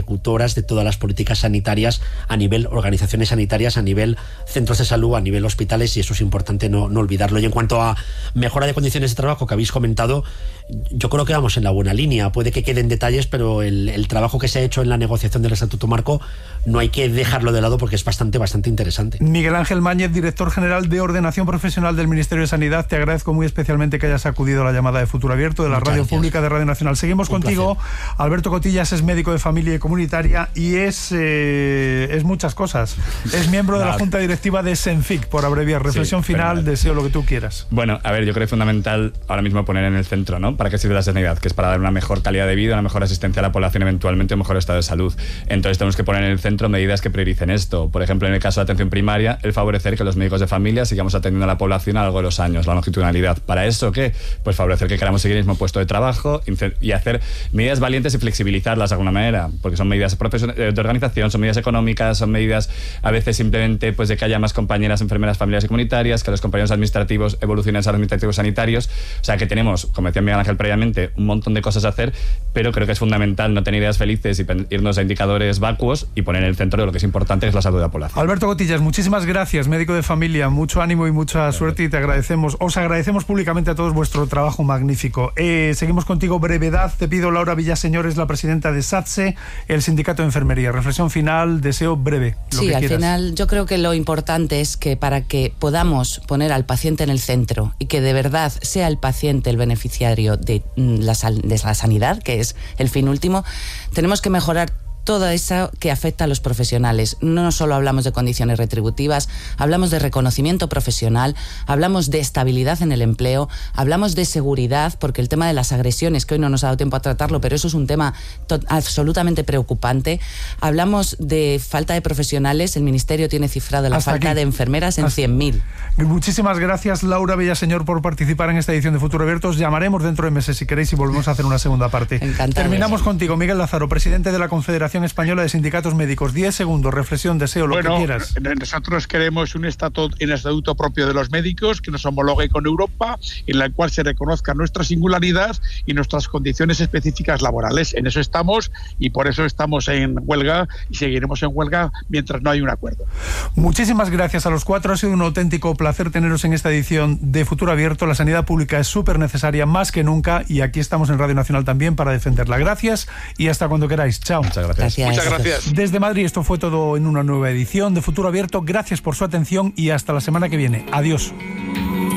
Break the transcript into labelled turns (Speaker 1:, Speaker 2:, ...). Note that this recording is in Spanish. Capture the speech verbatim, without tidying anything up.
Speaker 1: ejecutoras de todas las políticas sanitarias a nivel organizaciones sanitarias, a nivel centros de salud, a nivel hospitales, y eso es importante no, no olvidarlo. Y en cuanto a mejora de condiciones de trabajo que habéis comentado, yo creo que vamos en la buena línea. Puede que queden detalles, pero el, el trabajo que se ha hecho en la negociación del Estatuto Marco no hay que dejarlo de lado porque es bastante, bastante interesante.
Speaker 2: Miguel Ángel Máñez, director general de Ordenación Profesional del Ministerio de Sanidad, te agradezco muy especialmente que hayas acudido a la llamada de Futuro Abierto de la
Speaker 1: Muchas
Speaker 2: Radio
Speaker 1: gracias.
Speaker 2: Pública de Radio Nacional. Seguimos Un contigo. Placer. Alberto Cotillas es médico de familia y comunitaria y es, eh, es muchas cosas. Es miembro de la Junta Directiva de Senfic, por abreviar. Reflexión sí, final, fenomenal. Deseo lo que tú quieras.
Speaker 3: Bueno, a ver, yo creo que es fundamental ahora mismo poner en el centro, ¿no? ¿Para qué sirve la sanidad? Que es para dar una mejor calidad de vida, una mejor asistencia a la población, eventualmente un mejor estado de salud. Entonces tenemos que poner en el centro medidas que prioricen esto. Por ejemplo, en el caso de atención primaria, el favorecer que los médicos de familia sigamos atendiendo a la población a lo largo de los años, la longitudinalidad. ¿Para eso qué? Pues favorecer que queramos seguir el mismo puesto de trabajo y hacer medidas valientes y flexibilizarlas de alguna manera, porque son medidas de organización, son medidas económicas, son medidas a veces simplemente pues de que haya más compañeras enfermeras familiares y comunitarias, que los compañeros administrativos evolucionen a los administrativos sanitarios. O sea que tenemos, como decía Miguel Ángel previamente, un montón de cosas a hacer, pero creo que es fundamental no tener ideas felices y irnos a indicadores vacuos y poner en el centro de lo que es importante, que es la salud de la población.
Speaker 2: Alberto Cotillas, muchísimas gracias, médico de familia, mucho ánimo y mucha gracias. Suerte, y te agradecemos, os agradecemos públicamente a todos vuestro trabajo magnífico. Eh, seguimos contigo, brevedad, te pido. Laura Villaseñor es la presidenta de SATSE, el sindicato de enfermería. Reflexión final, deseo breve. Lo
Speaker 4: sí,
Speaker 2: que
Speaker 4: al
Speaker 2: quieras.
Speaker 4: Final yo creo que lo importante es que para que podamos poner al paciente en el centro y que de verdad sea el paciente el beneficiario de la, de la sanidad, que es el fin último, tenemos que mejorar todo eso que afecta a los profesionales. No solo hablamos de condiciones retributivas, hablamos de reconocimiento profesional, hablamos de estabilidad en el empleo, hablamos de seguridad, porque el tema de las agresiones, que hoy no nos ha dado tiempo a tratarlo, pero eso es un tema absolutamente preocupante. Hablamos de falta de profesionales, el Ministerio tiene cifrado la
Speaker 2: Hasta
Speaker 4: falta
Speaker 2: aquí.
Speaker 4: de enfermeras en
Speaker 2: Hasta...
Speaker 4: cien mil.
Speaker 2: Muchísimas gracias, Laura Villaseñor, por participar en esta edición de Futuro Abierto. Os llamaremos dentro de meses si queréis y volvemos a hacer una segunda parte.
Speaker 4: Encantados.
Speaker 2: Terminamos contigo, Miguel Lázaro, presidente de la Confederación Española de Sindicatos Médicos. diez segundos, reflexión, deseo, lo
Speaker 5: bueno,
Speaker 2: que quieras.
Speaker 5: Nosotros queremos un estatuto, un estatuto propio de los médicos que nos homologue con Europa, en la cual se reconozca nuestra singularidad y nuestras condiciones específicas laborales. En eso estamos y por eso estamos en huelga y seguiremos en huelga mientras no hay un acuerdo.
Speaker 2: Muchísimas gracias a los cuatro. Ha sido un auténtico placer teneros en esta edición de Futuro Abierto. La sanidad pública es súper necesaria, más que nunca, y aquí estamos en Radio Nacional también para defenderla. Gracias y hasta cuando queráis. Chao.
Speaker 3: Muchas gracias.
Speaker 4: Gracias.
Speaker 5: Muchas gracias.
Speaker 2: Desde Madrid, esto fue todo en una nueva edición de Futuro Abierto. Gracias por su atención y hasta la semana que viene. Adiós.